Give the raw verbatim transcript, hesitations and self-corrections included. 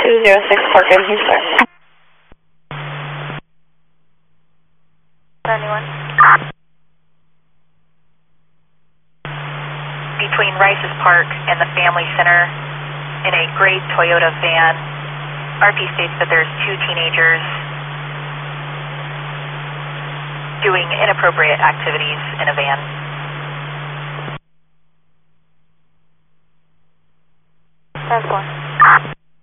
two zero six Park Avenue, sir. Anyone? Between Rice's Park and the Family Center in a gray Toyota van, R P states that there's two teenagers doing inappropriate activities in a van.